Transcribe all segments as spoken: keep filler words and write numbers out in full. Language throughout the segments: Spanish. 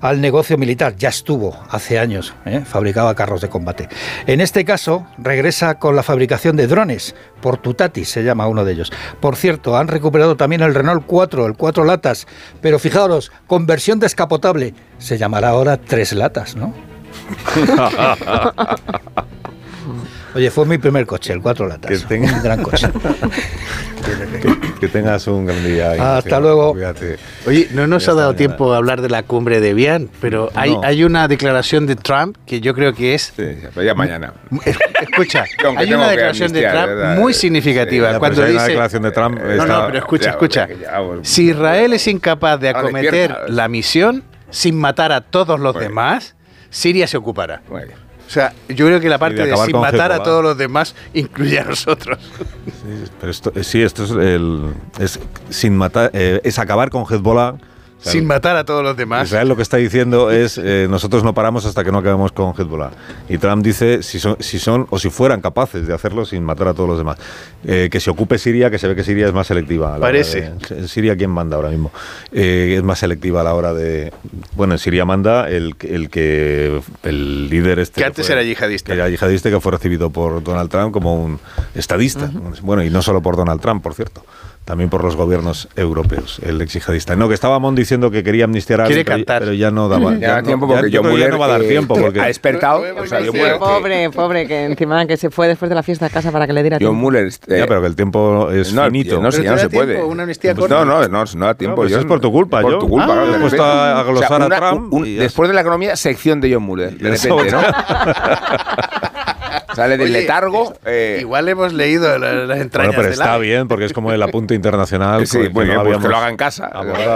al negocio militar. Ya estuvo hace años, ¿eh? fabricaba carros de combate. En este caso, regresa con la fabricación de drones. Portutatis se llama uno de ellos. Por cierto, han recuperado también el Renault cuatro, el cuatro latas, pero fijaros, con versión descapotable. Se llamará ahora tres latas, ¿no? Oye, fue mi primer coche, el cuatro latas. Que tenga... Un gran coche. que, que tengas un gran día. Hasta luego. Cuídate. Oye, no nos Ya ha dado está, tiempo nada. a hablar de la cumbre de Evian, pero hay, No. hay una declaración de Trump que yo creo que es... Sí, pero ya mañana. Escucha, Aunque hay tengo una que declaración de amnistiar, Trump ¿verdad? muy significativa. Ya, pero cuando si hay dice... una declaración de Trump... No, está- no, pero escucha, Ya, escucha. ya, ya, bueno. Si Israel es incapaz de Ahora acometer despierta. la misión sin matar a todos los Bueno. demás, Siria se ocupará. Bueno. O sea, yo creo que la parte de de, acabar sin con matar a Hezbollah. todos los demás incluye a nosotros. Sí, pero esto, sí, esto es el... Es, sin matar, eh, es acabar con Hezbollah. O sea, Sin matar a todos los demás. Israel lo que está diciendo es eh, nosotros no paramos hasta que no acabemos con Hezbollah. Y Trump dice si son, si son o si fueran capaces de hacerlo sin matar a todos los demás. Eh, que se ocupe Siria, que se ve que Siria es más selectiva. a la hora Parece. de- Siria, ¿quién manda ahora mismo? Eh, es más selectiva a la hora de... Bueno, en Siria manda el, el que... El líder este... Que antes fue- era yihadista. Que era yihadista, que fue recibido por Donald Trump como un estadista. Uh-huh. Bueno, y no solo por Donald Trump, por cierto. También por los gobiernos europeos, el ex yihadista. No, que estaba Mon diciendo que quería amnistiar a Quiere alguien, cantar. pero ya no daba Ya da no- tiempo ya- porque yo John creo que ya Muller no va a dar eh, tiempo porque ha despertado. O sea, Sí, John Muller, pobre, pobre, que encima que se fue después de la fiesta a casa para que le diera John tiempo. Muller eh, ya, pero que el tiempo es no, finito. No, sé, Pero ya no te se da tiempo, puede. una amnistía Pues corta. no, no, no, no da tiempo. Pues John. es por tu culpa, Por John. tu culpa. Ah, claro, te de has puesto repente. a- a glosar a una- Trump un- y ya después de la economía, sección de John Muller. De Eso. repente, ¿no? Sale del Oye, letargo. eh, Igual hemos leído la- las entrañas Bueno, pero del está ave. bien porque es como el apunte internacional. Sí, con el muy que bien, no pues que habíamos lo haga en casa. abordado.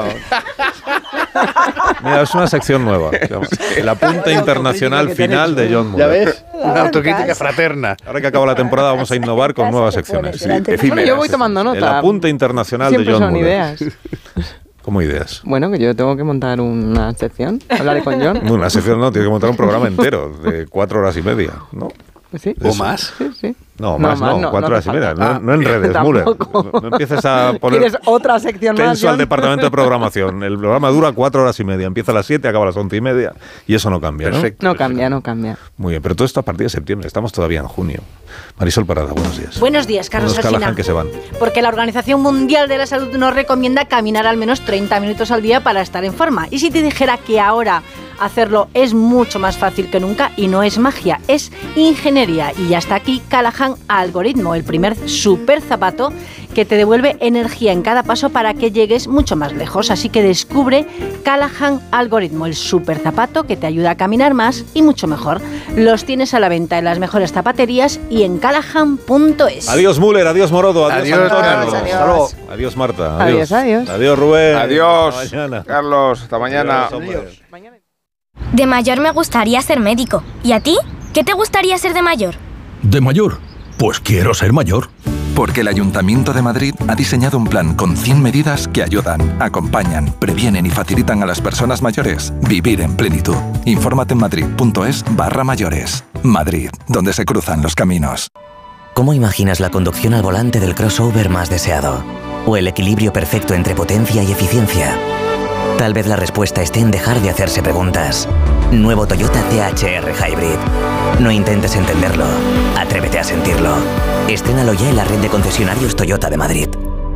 Mira, es una sección nueva. El apunte internacional final de John ¿Ya Muller. ves? Una autocrítica fraterna. Ahora que acaba la temporada vamos a innovar con nuevas secciones. Sí, Bueno, efímeras. yo voy tomando El nota. apunte internacional Siempre de John son Muller. ideas. ¿Cómo ideas? Bueno, que yo tengo que montar una sección. Hablaré con John. Una sección no, tiene que montar un programa entero de cuatro horas y media, ¿no? Pues sí. ¿O más? Sí, sí. No, más no, cuatro horas y media. falta. No, no enredes, Ah, Müller. tampoco. No, no empieces a poner ¿Quieres otra sección más, tenso al John? departamento de programación. El programa dura cuatro horas y media. Empieza a las siete, acaba a las once y media. Y eso no cambia, ¿no? Perfecto. No cambia, no cambia. Muy bien, pero todo esto a partir de septiembre. Estamos todavía en junio. Marisol Parada, buenos días. Buenos días, Carlos Unos Alsina. Callahan que se van. Porque la Organización Mundial de la Salud nos recomienda caminar al menos treinta minutos al día para estar en forma. Y si te dijera que ahora hacerlo es mucho más fácil que nunca y no es magia, es ingeniería. Y ya está aquí Callahan Algoritmo, el primer super zapato que te devuelve energía en cada paso para que llegues mucho más lejos. Así que descubre Callahan Algoritmo, el super zapato que te ayuda a caminar más y mucho mejor. Los tienes a la venta en las mejores zapaterías y en callahan punto es. Adiós, Müller. Adiós, Morodo. Adiós, Adiós, Antonio. adiós, adiós. Hasta luego. Adiós, Marta. Adiós, adiós. Adiós, Rubén. Adiós, Hasta mañana. Carlos. Hasta mañana. Adiós, hombre. De mayor me gustaría ser médico. ¿Y a ti? ¿Qué te gustaría ser de mayor? ¿De mayor? Pues quiero ser mayor. Porque el Ayuntamiento de Madrid ha diseñado un plan con cien medidas que ayudan, acompañan, previenen y facilitan a las personas mayores vivir en plenitud. Infórmate en madrid.es barra mayores. Madrid, donde se cruzan los caminos. ¿Cómo imaginas la conducción al volante del crossover más deseado? ¿O el equilibrio perfecto entre potencia y eficiencia? Tal vez la respuesta esté en dejar de hacerse preguntas. Nuevo Toyota T H R Hybrid. No intentes entenderlo, atrévete a sentirlo. Estrénalo ya en la red de concesionarios Toyota de Madrid.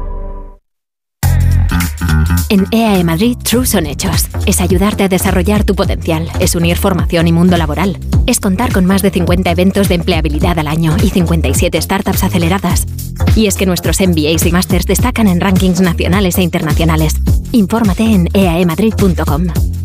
En E A E Madrid, True son hechos. Es ayudarte a desarrollar tu potencial. Es unir formación y mundo laboral. Es contar con más de cincuenta eventos de empleabilidad al año y cincuenta y siete startups aceleradas. Y es que nuestros M B As y Masters destacan en rankings nacionales e internacionales. Infórmate en e a e madrid punto com.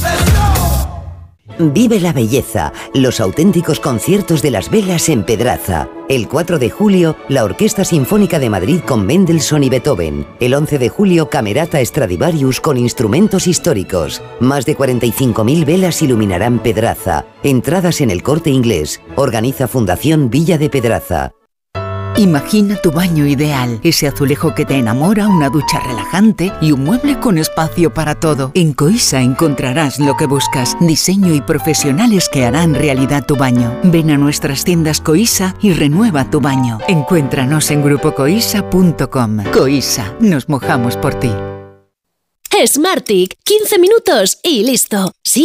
Vive la belleza, los auténticos conciertos de las velas en Pedraza. El cuatro de julio, la Orquesta Sinfónica de Madrid con Mendelssohn y Beethoven. El once de julio, Camerata Stradivarius con instrumentos históricos. Más de cuarenta y cinco mil velas iluminarán Pedraza. Entradas en El Corte Inglés. Organiza Fundación Villa de Pedraza. Imagina tu baño ideal, ese azulejo que te enamora, una ducha relajante y un mueble con espacio para todo. En Coisa encontrarás lo que buscas, diseño y profesionales que harán realidad tu baño. Ven a nuestras tiendas Coisa y renueva tu baño. Encuéntranos en grupo coisa punto com. Coisa, nos mojamos por ti. Smartick, quince minutos y listo. Sí.